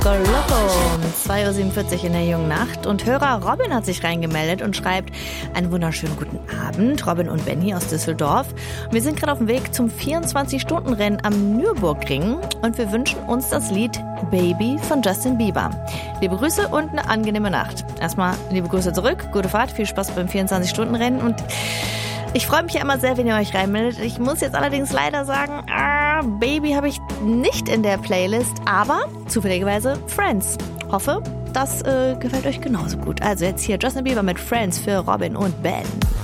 Golocco, 2:47 Uhr in der jungen Nacht. Und Hörer Robin hat sich reingemeldet und schreibt: Einen wunderschönen guten Abend, Robin und Benny aus Düsseldorf. Wir sind gerade auf dem Weg zum 24-Stunden-Rennen am Nürburgring und wir wünschen uns das Lied Baby von Justin Bieber. Liebe Grüße und eine angenehme Nacht. Erstmal liebe Grüße zurück, gute Fahrt, viel Spaß beim 24-Stunden-Rennen und ich freue mich ja immer sehr, wenn ihr euch reinmeldet. Ich muss jetzt allerdings leider sagen, Baby habe ich nicht in der Playlist, aber zufälligerweise Friends. Hoffe, das gefällt euch genauso gut. Also jetzt hier Justin Bieber mit Friends für Robin und Ben.